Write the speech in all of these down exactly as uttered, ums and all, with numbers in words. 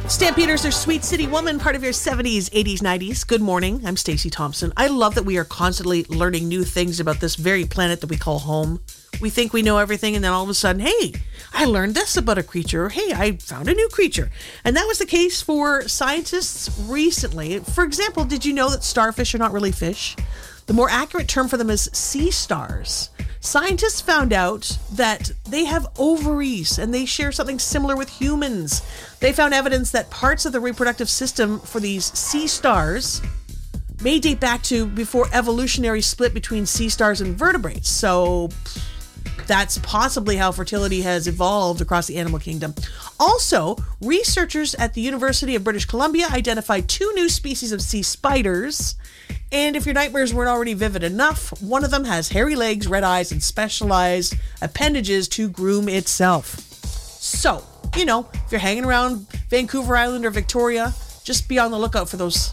Stampeders are Sweet City Woman, part of your seventies, eighties, nineties. Good morning. I'm Stacey Thompson. I love that we are constantly learning new things about this very planet that we call home. We think we know everything, and then all of a sudden, hey, I learned this about a creature, or hey, I found a new creature. And that was the case for scientists recently. For example, did you know that starfish are not really fish? The more accurate term for them is sea stars. Scientists found out that they have ovaries and they share something similar with humans. They found evidence that parts of the reproductive system for these sea stars may date back to before evolutionary split between sea stars and vertebrates. So that's possibly how fertility has evolved across the animal kingdom. Also, researchers at the University of British Columbia identified two new species of sea spiders. And if your nightmares weren't already vivid enough, one of them has hairy legs, red eyes, and specialized appendages to groom itself. So, you know, if you're hanging around Vancouver Island or Victoria, just be on the lookout for those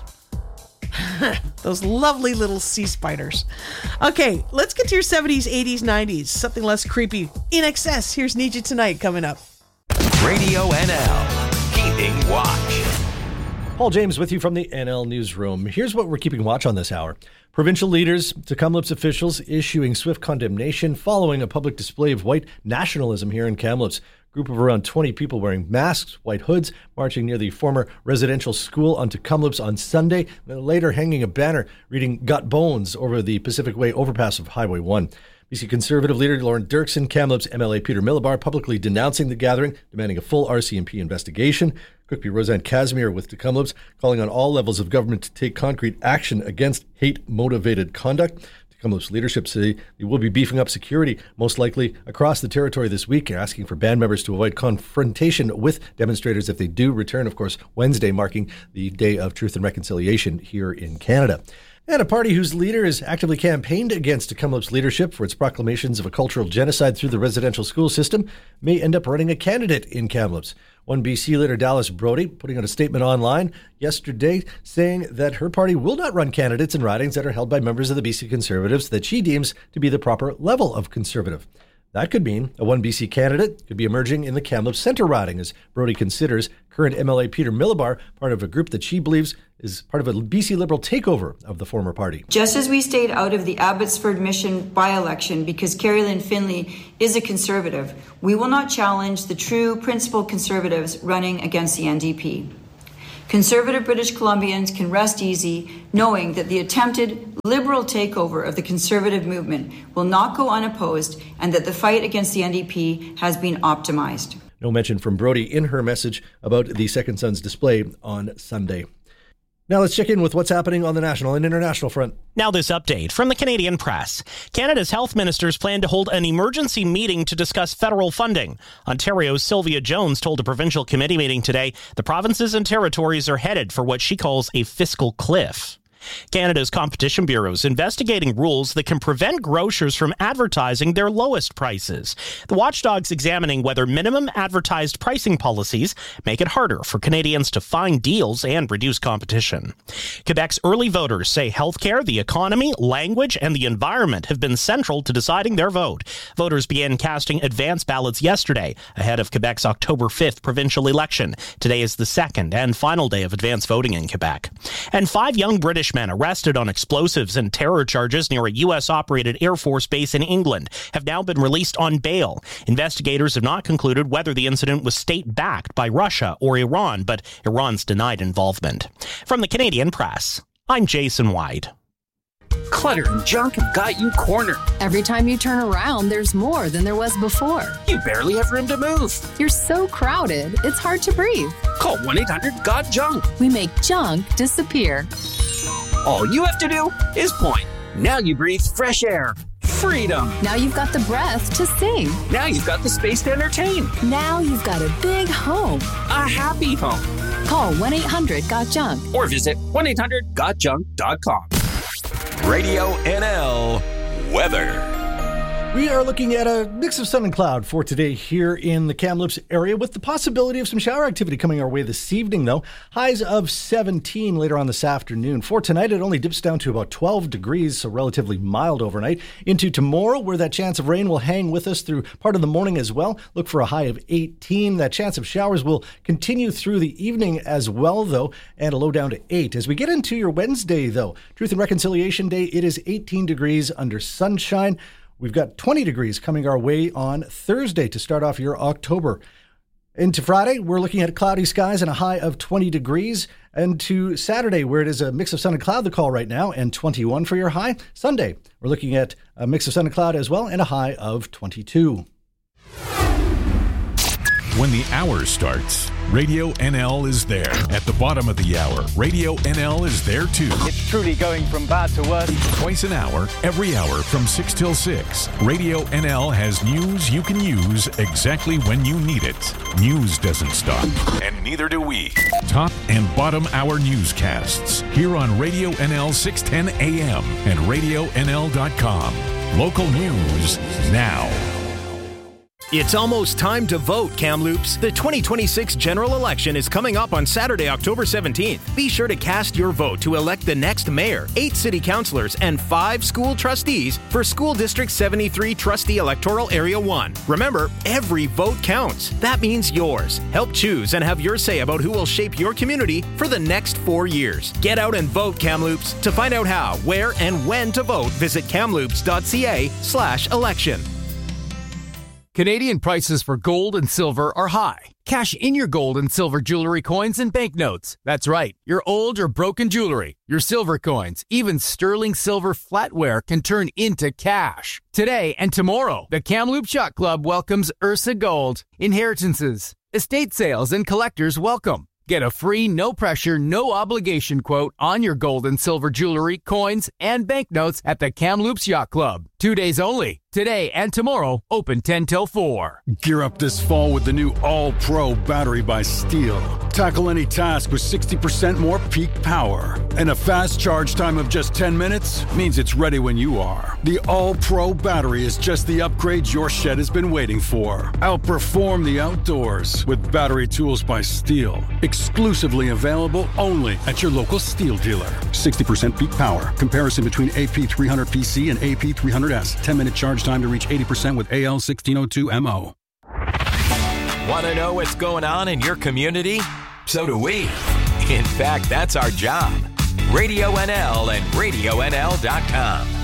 those lovely little sea spiders. Okay, let's get to your seventies, eighties, nineties. Something less creepy. In Excess, here's Need You Tonight coming up. Radio N L, Keeping Watch. Paul James with you from the N L Newsroom. Here's what we're keeping watch on this hour. Provincial leaders to Kamloops officials issuing swift condemnation following a public display of white nationalism here in Kamloops. A group of around twenty people wearing masks, white hoods, marching near the former residential school onto Kamloops on Sunday, later hanging a banner reading "Got Bones" over the Pacific Way overpass of Highway one. B C Conservative leader Lauren Dirksen, Kamloops M L A Peter Millibar publicly denouncing the gathering, demanding a full R C M P investigation. Cookbee Roseanne Casimir with the Kamloops calling on all levels of government to take concrete action against hate-motivated conduct. The Kamloops leadership say they will be beefing up security, most likely across the territory this week, asking for band members to avoid confrontation with demonstrators if they do return, of course, Wednesday, marking the Day of Truth and Reconciliation here in Canada. And a party whose leader has actively campaigned against Kamloops leadership for its proclamations of a cultural genocide through the residential school system may end up running a candidate in Kamloops. One B C leader, Dallas Brody, putting out a statement online yesterday saying that her party will not run candidates in ridings that are held by members of the B C Conservatives that she deems to be the proper level of conservative. That could mean a one B C candidate could be emerging in the Kamloops Centre riding, as Brody considers current M L A Peter Millibar part of a group that she believes is part of a B C Liberal takeover of the former party. Just as we stayed out of the Abbotsford Mission by-election because Carrie-Lynn Finley is a Conservative, we will not challenge the true principled Conservatives running against the N D P. Conservative British Columbians can rest easy knowing that the attempted Liberal takeover of the Conservative movement will not go unopposed and that the fight against the N D P has been optimized. No mention from Brody in her message about the Second Sons display on Sunday. Now let's check in with what's happening on the national and international front. Now this update from the Canadian Press. Canada's health ministers plan to hold an emergency meeting to discuss federal funding. Ontario's Sylvia Jones told a provincial committee meeting today the provinces and territories are headed for what she calls a fiscal cliff. Canada's Competition Bureau is investigating rules that can prevent grocers from advertising their lowest prices. The watchdog's examining whether minimum advertised pricing policies make it harder for Canadians to find deals and reduce competition. Quebec's early voters say healthcare, the economy, language, and the environment have been central to deciding their vote. Voters began casting advance ballots yesterday ahead of Quebec's October fifth provincial election. Today is the second and final day of advance voting in Quebec. And five young British men arrested on explosives and terror charges near a U S-operated Air Force base in England have now been released on bail. Investigators have not concluded whether the incident was state-backed by Russia or Iran, but Iran's denied involvement. From the Canadian Press, I'm Jason White. Clutter and junk have got you cornered. Every time you turn around, there's more than there was before. You barely have room to move. You're so crowded, it's hard to breathe. Call one eight hundred G O T junk. We make junk disappear. All you have to do is point. Now you breathe fresh air. Freedom. Now you've got the breath to sing. Now you've got the space to entertain. Now you've got a big home. A happy home. Call one eight hundred G O T junk. Or visit one eight hundred got junk dot com. Radio N L Weather. We are looking at a mix of sun and cloud for today here in the Kamloops area with the possibility of some shower activity coming our way this evening, though. Highs of seventeen later on this afternoon. For tonight, it only dips down to about twelve degrees, so relatively mild overnight. Into tomorrow, where that chance of rain will hang with us through part of the morning as well. Look for a high of eighteen. That chance of showers will continue through the evening as well, though, and a low down to eight. As we get into your Wednesday, though, Truth and Reconciliation Day, it is eighteen degrees under sunshine. We've got twenty degrees coming our way on Thursday to start off your October. Into Friday, we're looking at cloudy skies and a high of twenty degrees. And to Saturday, where it is a mix of sun and cloud, the call right now, and twenty-one for your high. Sunday, we're looking at a mix of sun and cloud as well, and a high of twenty-two. When the hour starts, Radio N L is there. At the bottom of the hour, Radio N L is there too. It's truly going from bad to worse. Twice an hour, every hour from six till six. Radio N L has news you can use exactly when you need it. News doesn't stop, and neither do we. Top and bottom hour newscasts here on Radio N L six ten A M and radio n l dot com. Local news now. It's almost time to vote, Kamloops. The twenty twenty-six general election is coming up on Saturday, October seventeenth. Be sure to cast your vote to elect the next mayor, eight city councilors, and five school trustees for School District seventy-three Trustee Electoral Area one. Remember, every vote counts. That means yours. Help choose and have your say about who will shape your community for the next four years. Get out and vote, Kamloops. To find out how, where, and when to vote, visit kamloops.ca slash election. Canadian prices for gold and silver are high. Cash in your gold and silver jewelry coins and banknotes. That's right, your old or broken jewelry, your silver coins, even sterling silver flatware can turn into cash. Today and tomorrow, the Kamloops Yacht Club welcomes Ursa Gold. Inheritances, estate sales, and collectors welcome. Get a free, no-pressure, no-obligation quote on your gold and silver jewelry, coins, and banknotes at the Kamloops Yacht Club. Two days only. Today and tomorrow, open ten till four. Gear up this fall with the new All-Pro battery by Steel. Tackle any task with sixty percent more peak power. And a fast charge time of just ten minutes means it's ready when you are. The All-Pro battery is just the upgrade your shed has been waiting for. Outperform the outdoors with battery tools by Steel. Exclusively available only at your local Steel dealer. sixty percent peak power. Comparison between A P three hundred P C and A P three hundred S. ten minute charge time to reach eighty percent with A L sixteen oh two M O. Want to know what's going on in your community? So do we. In fact, that's our job. Radio N L and radio n l dot com.